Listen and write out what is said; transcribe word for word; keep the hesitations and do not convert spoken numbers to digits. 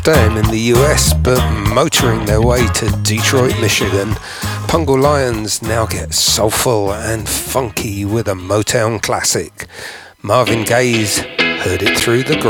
staying in the U S but motoring their way to Detroit, Michigan. Pungle Lions now get soulful and funky with a Motown classic. Marvin Gaye's Heard It Through the Grapevine.